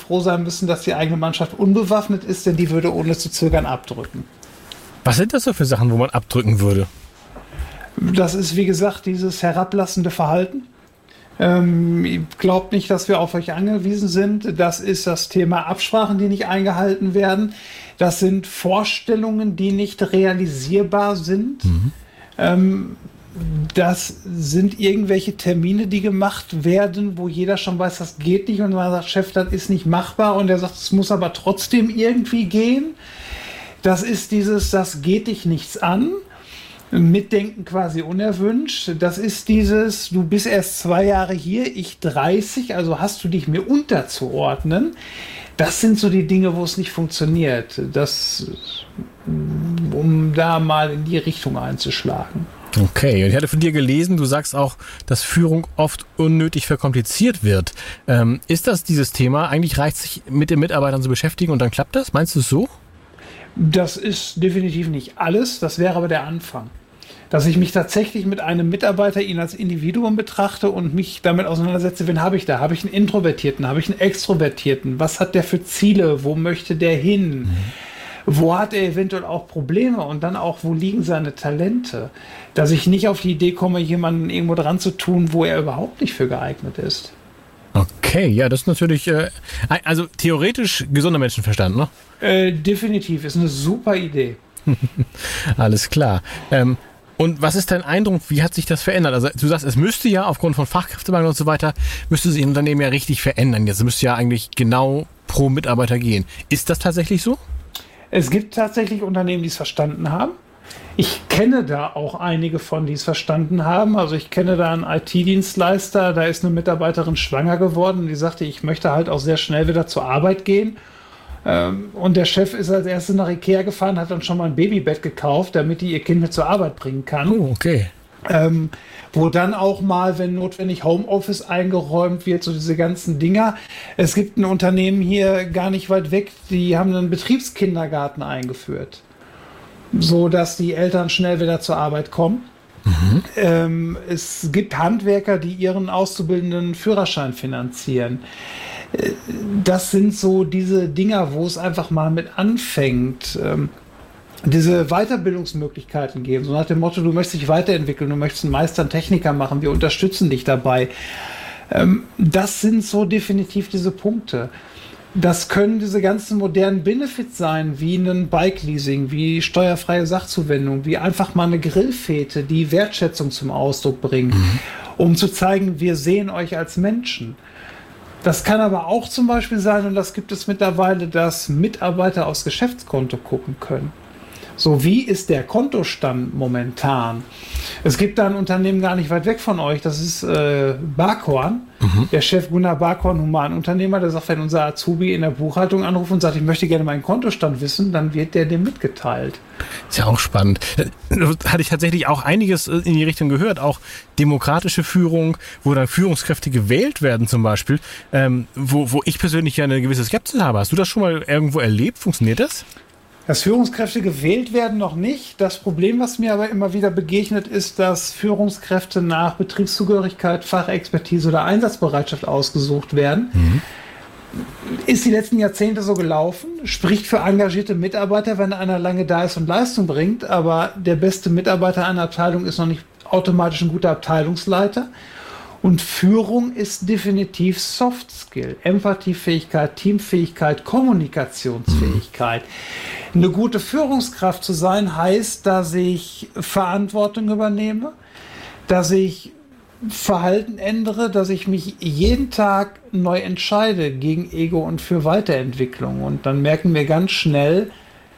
froh sein müssen, dass die eigene Mannschaft unbewaffnet ist, denn die würde ohne zu zögern abdrücken. Was sind das so für Sachen, wo man abdrücken würde? Das ist, wie gesagt, dieses herablassende Verhalten. Glaubt nicht, dass wir auf euch angewiesen sind. Das ist das Thema Absprachen, die nicht eingehalten werden. Das sind Vorstellungen, die nicht realisierbar sind. Das sind irgendwelche Termine, die gemacht werden, wo jeder schon weiß, das geht nicht. Und man sagt, Chef, das ist nicht machbar. Und er sagt, es muss aber trotzdem irgendwie gehen. Das ist dieses, das geht dich nichts an. Mitdenken quasi unerwünscht. Das ist dieses, du bist erst 2 Jahre hier, ich 30, also hast du dich mir unterzuordnen. Das sind so die Dinge, wo es nicht funktioniert. Das, um da mal in die Richtung einzuschlagen. Okay, und ich hatte von dir gelesen, du sagst auch, dass Führung oft unnötig verkompliziert wird. Ist das dieses Thema? Eigentlich reicht es sich, mit den Mitarbeitern zu beschäftigen und dann klappt das? Meinst du es so? Das ist definitiv nicht alles, das wäre aber der Anfang. Dass ich mich tatsächlich mit einem Mitarbeiter, ihn als Individuum betrachte und mich damit auseinandersetze, wen habe ich da? Habe ich einen Introvertierten? Habe ich einen Extrovertierten? Was hat der für Ziele? Wo möchte der hin? Wo hat er eventuell auch Probleme? Und dann auch, wo liegen seine Talente? Dass ich nicht auf die Idee komme, jemanden irgendwo dran zu tun, wo er überhaupt nicht für geeignet ist. Okay, ja, das ist natürlich, also theoretisch gesunder Menschenverstand, ne? Definitiv, ist eine super Idee. Alles klar. Und was ist dein Eindruck, wie hat sich das verändert? Also du sagst, es müsste ja aufgrund von Fachkräftemangel und so weiter, müsste sich ein Unternehmen ja richtig verändern. Jetzt müsste ja eigentlich genau pro Mitarbeiter gehen. Ist das tatsächlich so? Es gibt tatsächlich Unternehmen, die es verstanden haben. Ich kenne da auch einige von, die es verstanden haben. Also ich kenne da einen IT-Dienstleister, da ist eine Mitarbeiterin schwanger geworden, die sagte, ich möchte halt auch sehr schnell wieder zur Arbeit gehen. Und der Chef ist als erstes nach Ikea gefahren, hat dann schon mal ein Babybett gekauft, damit die ihr Kind mit zur Arbeit bringen kann. Oh, okay. Wo dann auch mal, wenn notwendig, Homeoffice eingeräumt wird, so diese ganzen Dinger. Es gibt ein Unternehmen hier gar nicht weit weg, die haben einen Betriebskindergarten eingeführt, so dass die Eltern schnell wieder zur Arbeit kommen. Es gibt Handwerker, die ihren auszubildenden Führerschein finanzieren. Das sind so diese Dinger, wo es einfach mal mit anfängt. Diese Weiterbildungsmöglichkeiten geben, so nach dem Motto, du möchtest dich weiterentwickeln, du möchtest einen Meister, einen Techniker machen, wir unterstützen dich dabei. Das sind so definitiv diese Punkte. Das können diese ganzen modernen Benefits sein, wie ein Bike-Leasing, wie steuerfreie Sachzuwendung, wie einfach mal eine Grillfete, die Wertschätzung zum Ausdruck bringt, um zu zeigen, wir sehen euch als Menschen. Das kann aber auch zum Beispiel sein, und das gibt es mittlerweile, dass Mitarbeiter aufs Geschäftskonto gucken können. So, wie ist der Kontostand momentan? Es gibt da ein Unternehmen gar nicht weit weg von euch, das ist Barkhorn. Der Chef Gunnar Barkhorn, Humanunternehmer, der sagt, wenn unser Azubi in der Buchhaltung anruft und sagt, ich möchte gerne meinen Kontostand wissen, dann wird der dem mitgeteilt. Ist ja auch spannend. Da hatte ich tatsächlich auch einiges in die Richtung gehört, auch demokratische Führung, wo dann Führungskräfte gewählt werden zum Beispiel, wo ich persönlich ja eine gewisse Skepsis habe. Hast du das schon mal irgendwo erlebt? Funktioniert das? Dass Führungskräfte gewählt werden, noch nicht. Das Problem, was mir aber immer wieder begegnet, ist, dass Führungskräfte nach Betriebszugehörigkeit, Fachexpertise oder Einsatzbereitschaft ausgesucht werden. Ist die letzten Jahrzehnte so gelaufen, spricht für engagierte Mitarbeiter, wenn einer lange da ist und Leistung bringt, aber der beste Mitarbeiter einer Abteilung ist noch nicht automatisch ein guter Abteilungsleiter. Und Führung ist definitiv Soft Skill, Empathiefähigkeit, Teamfähigkeit, Kommunikationsfähigkeit. Eine gute Führungskraft zu sein heißt, dass ich Verantwortung übernehme, dass ich Verhalten ändere, dass ich mich jeden Tag neu entscheide gegen Ego und für Weiterentwicklung. Und dann merken wir ganz schnell,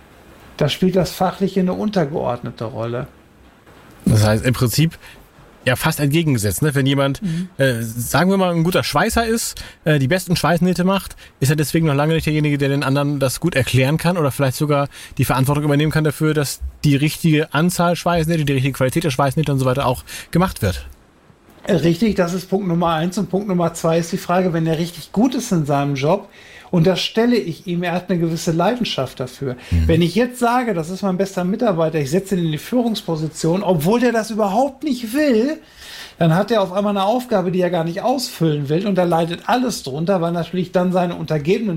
da spielt das Fachliche eine untergeordnete Rolle. Das heißt im Prinzip ja fast entgegengesetzt, ne? Wenn jemand, sagen wir mal, ein guter Schweißer ist, die besten Schweißnähte macht, ist er deswegen noch lange nicht derjenige, der den anderen das gut erklären kann oder vielleicht sogar die Verantwortung übernehmen kann dafür, dass die richtige Anzahl Schweißnähte, die richtige Qualität der Schweißnähte und so weiter auch gemacht wird. Richtig, das ist Punkt Nummer 1. Und Punkt Nummer 2 ist die Frage, wenn er richtig gut ist in seinem Job, unterstelle ich ihm, er hat eine gewisse Leidenschaft dafür. Wenn ich jetzt sage, das ist mein bester Mitarbeiter, ich setze ihn in die Führungsposition, obwohl der das überhaupt nicht will, dann hat er auf einmal eine Aufgabe, die er gar nicht ausfüllen will, und da leidet alles drunter, weil natürlich dann seine Untergebenen